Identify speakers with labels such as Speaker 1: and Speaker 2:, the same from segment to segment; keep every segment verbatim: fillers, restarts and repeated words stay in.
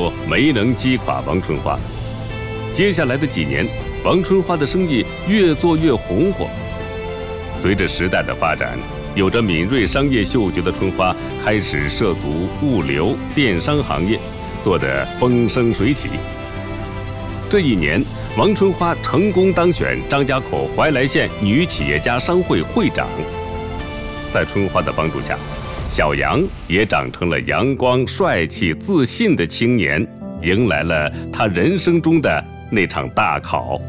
Speaker 1: 后没能击垮王春花。接下来的几年，王春花的生意越做越红火。随着时代的发展，有着敏锐商业嗅觉的春花开始涉足物流、电商行业，做得风生水起。这一年，王春花成功当选张家口怀来县女企业家商会会长。在春花的帮助下，小杨也长成了阳光、帅气、自信的青年，迎来了他人生中的那场大考。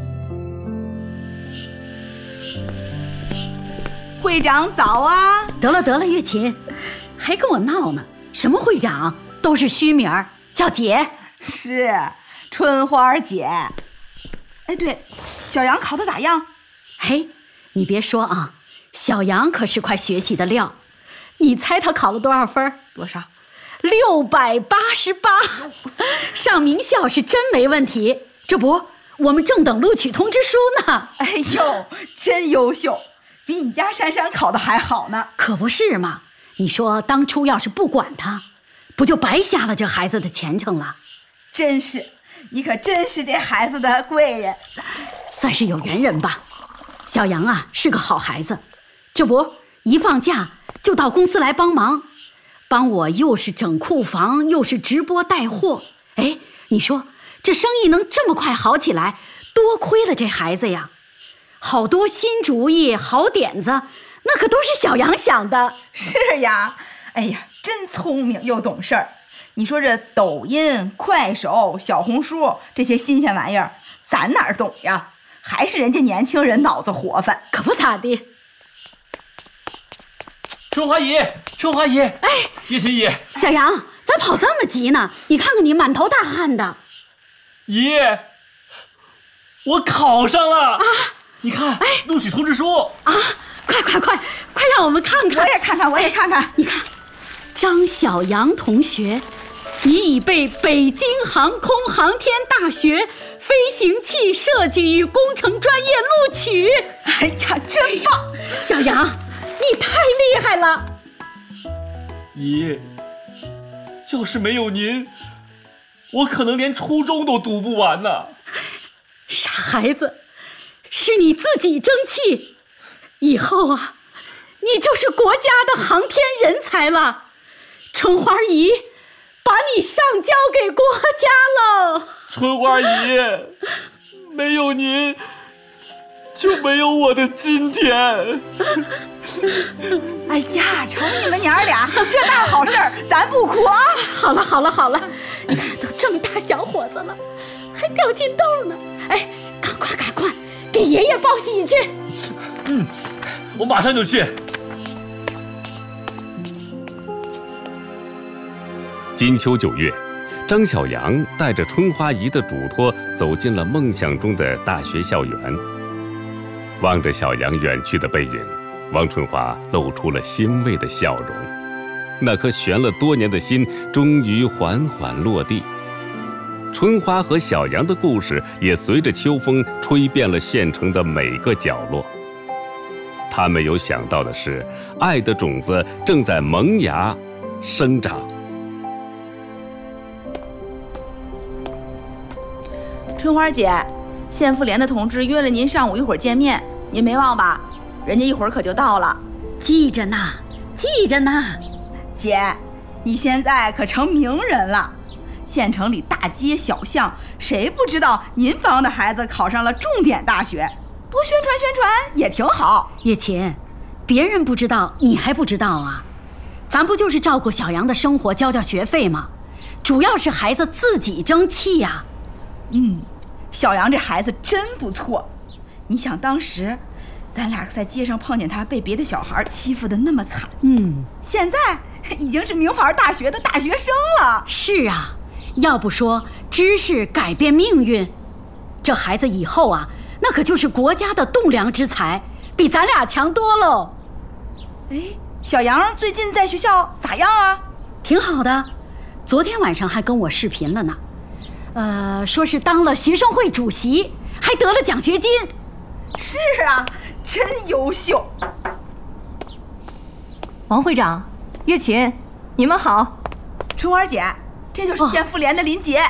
Speaker 2: 会长早啊！
Speaker 3: 得了得了，月琴，还跟我闹呢？什么会长，都是虚名儿，叫姐。
Speaker 2: 是春花姐。哎，对，小杨考得咋样？
Speaker 3: 嘿，你别说啊，小杨可是块学习的料。你猜他考了多少分？
Speaker 2: 多少？
Speaker 3: 六百八十八，上名校是真没问题。这不，我们正等录取通知书呢。
Speaker 2: 哎呦，真优秀，比你家珊珊考的还好呢。
Speaker 3: 可不是嘛？你说当初要是不管他，不就白瞎了这孩子的前程了？
Speaker 2: 真是，你可真是这孩子的贵人，
Speaker 3: 算是有缘人吧。小杨啊，是个好孩子，这不一放假就到公司来帮忙，帮我又是整库房，又是直播带货。哎，你说这生意能这么快好起来，多亏了这孩子呀！好多新主意、好点子，那可都是小杨想的。
Speaker 2: 是呀，哎呀，真聪明又懂事儿。你说这抖音、快手、小红书这些新鲜玩意儿，咱哪儿懂呀？还是人家年轻人脑子活泛。
Speaker 3: 可不咋地。
Speaker 4: 春花姨，春花姨，哎，月琴姨，
Speaker 3: 小杨，咋跑这么急呢？你看看你满头大汗的。
Speaker 4: 姨，我考上了啊！你看，哎，录取通知书
Speaker 3: 啊！快快快，快让我们看看！
Speaker 2: 我也看看，我也看看。
Speaker 3: 你看，张小杨同学，你已被北京航空航天大学飞行器设计与工程专业录取。
Speaker 2: 哎呀，真棒！
Speaker 3: 小杨，你太厉害了！
Speaker 4: 姨，要是没有您，我可能连初中都读不完呢。
Speaker 3: 傻孩子，是你自己争气，以后啊，你就是国家的航天人才了。春花姨把你上交给国家了。
Speaker 4: 春花姨，没有您就没有我的今天。
Speaker 2: 哎呀，瞅你们娘儿俩这大好事儿，咱不哭啊！
Speaker 3: 好了好了好了，你看都这么大小伙子了，还掉金豆呢。哎，赶快赶快，给爷爷报喜去。
Speaker 4: 嗯，我马上就去。
Speaker 1: 金秋九月，张小杨带着春花姨的嘱托走进了梦想中的大学校园。望着小杨远去的背影，王春花露出了欣慰的笑容。那颗悬了多年的心终于缓缓落地。春花和小杨的故事也随着秋风吹遍了县城的每个角落。他没有想到的是，爱的种子正在萌芽生长。
Speaker 2: 春花姐，县妇联的同志约了您上午一会儿见面，您没忘吧？人家一会儿可就到了。
Speaker 3: 记着呢，记着呢。
Speaker 2: 姐，你现在可成名人了，县城里大街小巷，谁不知道您帮的孩子考上了重点大学？多宣传宣传也挺好。
Speaker 3: 月琴，别人不知道，你还不知道啊？咱不就是照顾小杨的生活，交交学费吗？主要是孩子自己争气呀。
Speaker 2: 嗯，小杨这孩子真不错。你想当时咱俩在街上碰见他被别的小孩欺负得那么惨，
Speaker 3: 嗯，
Speaker 2: 现在已经是名牌大学的大学生了。
Speaker 3: 是啊，要不说知识改变命运，这孩子以后啊，那可就是国家的栋梁之才，比咱俩强多喽。
Speaker 2: 哎，小杨最近在学校咋样啊？
Speaker 3: 挺好的，昨天晚上还跟我视频了呢。呃，说是当了学生会主席，还得了奖学金。
Speaker 2: 是啊，真优秀。
Speaker 5: 王会长，月琴，你们好。
Speaker 2: 春花姐，这就是县妇联的林杰。哦